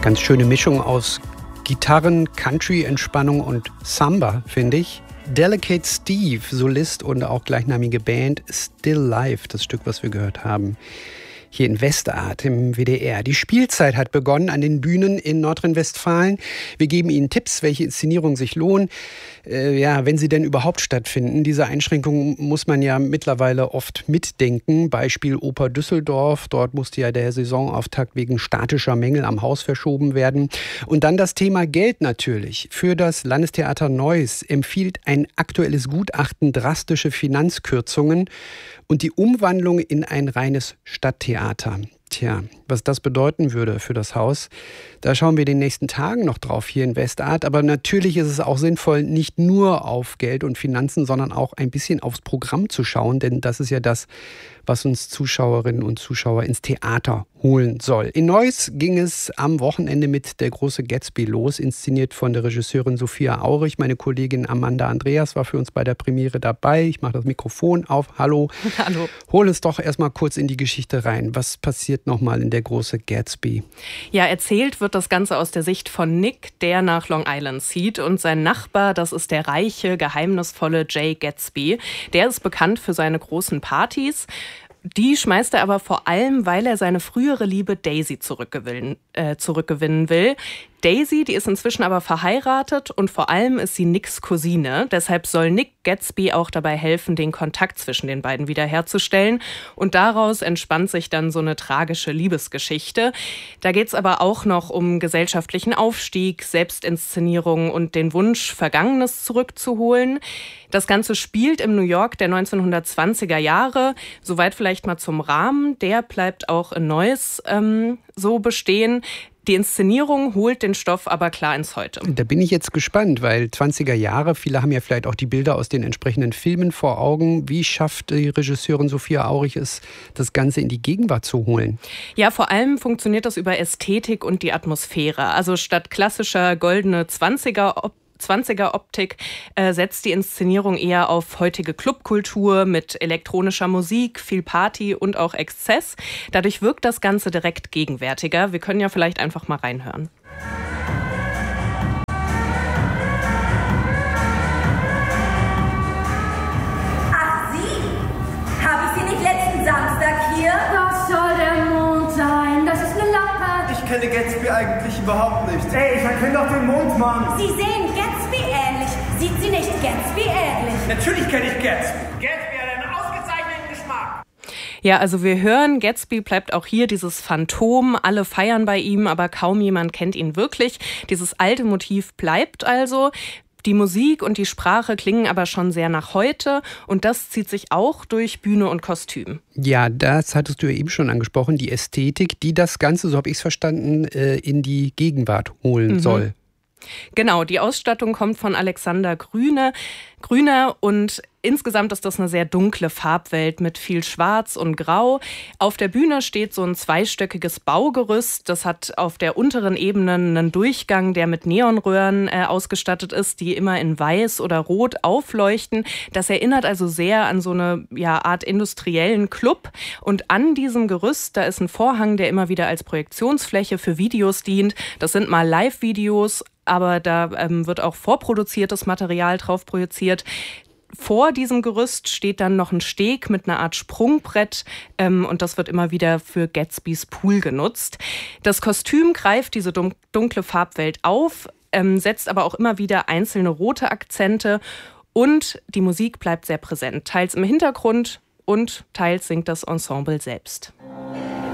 Ganz schöne Mischung aus Gitarren, Country-Entspannung und Samba, finde ich. Delicate Steve, Solist und auch gleichnamige Band Still Life, das Stück, was wir gehört haben. Hier in Westart im WDR. Die Spielzeit hat begonnen an den Bühnen in Nordrhein-Westfalen. Wir geben Ihnen Tipps, welche Inszenierungen sich lohnen, wenn sie denn überhaupt stattfinden. Diese Einschränkungen muss man ja mittlerweile oft mitdenken. Beispiel Oper Düsseldorf. Dort musste ja der Saisonauftakt wegen statischer Mängel am Haus verschoben werden. Und dann das Thema Geld natürlich. Für das Landestheater Neuss empfiehlt ein aktuelles Gutachten drastische Finanzkürzungen und die Umwandlung in ein reines Stadttheater. Tja, was das bedeuten würde für das Haus, da schauen wir in den nächsten Tagen noch drauf hier in Westart. Aber natürlich ist es auch sinnvoll, nicht nur auf Geld und Finanzen, sondern auch ein bisschen aufs Programm zu schauen. Denn das ist ja das, was uns Zuschauerinnen und Zuschauer ins Theater holen soll. In Neuss ging es am Wochenende mit Der große Gatsby los, inszeniert von der Regisseurin Sophia Aurich. Meine Kollegin Amanda Andreas war für uns bei der Premiere dabei. Ich mache das Mikrofon auf. Hallo. Hallo. Hol uns doch erstmal kurz in die Geschichte rein. Was passiert nochmal in Der große Gatsby? Ja, erzählt wird das Ganze aus der Sicht von Nick, der nach Long Island zieht. Und sein Nachbar, das ist der reiche, geheimnisvolle Jay Gatsby. Der ist bekannt für seine großen Partys. Die schmeißt er aber vor allem, weil er seine frühere Liebe Daisy zurückgewinnen will. Daisy, die ist inzwischen aber verheiratet und vor allem ist sie Nicks Cousine. Deshalb soll Nick Gatsby auch dabei helfen, den Kontakt zwischen den beiden wiederherzustellen. Und daraus entspannt sich dann so eine tragische Liebesgeschichte. Da geht es aber auch noch um gesellschaftlichen Aufstieg, Selbstinszenierung und den Wunsch, Vergangenes zurückzuholen. Das Ganze spielt im New York der 1920er Jahre. Soweit vielleicht mal zum Rahmen. Der bleibt auch in Neuss so bestehen. Die Inszenierung holt den Stoff aber klar ins Heute. Da bin ich jetzt gespannt, weil 20er Jahre, viele haben ja vielleicht auch die Bilder aus den entsprechenden Filmen vor Augen. Wie schafft die Regisseurin Sophia Aurich es, das Ganze in die Gegenwart zu holen? Ja, vor allem funktioniert das über Ästhetik und die Atmosphäre. Also statt klassischer goldene 20er-Optik setzt die Inszenierung eher auf heutige Clubkultur mit elektronischer Musik, viel Party und auch Exzess. Dadurch wirkt das Ganze direkt gegenwärtiger. Wir können ja vielleicht einfach mal reinhören. Ach, Sie? Habe ich Sie nicht letzten Samstag hier? Das soll der Mond sein. Das ist eine Lampe. Ich kenne Gatsby eigentlich überhaupt nicht. Ey, ich erkenne doch den Mond, Mann. Sie sehen Gatsby ähnlich. Sieht sie nicht Gatsby ähnlich? Natürlich kenne ich Gatsby. Gatsby hat einen ausgezeichneten Geschmack. Ja, also wir hören, Gatsby bleibt auch hier dieses Phantom. Alle feiern bei ihm, aber kaum jemand kennt ihn wirklich. Dieses alte Motiv bleibt also. Die Musik und die Sprache klingen aber schon sehr nach heute und das zieht sich auch durch Bühne und Kostüm. Ja, das hattest du ja eben schon angesprochen, die Ästhetik, die das Ganze, so habe ich es verstanden, in die Gegenwart holen soll. Genau, die Ausstattung kommt von Alexander Grüner und insgesamt ist das eine sehr dunkle Farbwelt mit viel Schwarz und Grau. Auf der Bühne steht so ein zweistöckiges Baugerüst. Das hat auf der unteren Ebene einen Durchgang, der mit Neonröhren ausgestattet ist, die immer in Weiß oder Rot aufleuchten. Das erinnert also sehr an so eine Art industriellen Club. Und an diesem Gerüst, da ist ein Vorhang, der immer wieder als Projektionsfläche für Videos dient. Das sind mal Live-Videos, aber da wird auch vorproduziertes Material drauf projiziert. Vor diesem Gerüst steht dann noch ein Steg mit einer Art Sprungbrett und das wird immer wieder für Gatsbys Pool genutzt. Das Kostüm greift diese dunkle Farbwelt auf, setzt aber auch immer wieder einzelne rote Akzente und die Musik bleibt sehr präsent, teils im Hintergrund und teils singt das Ensemble selbst.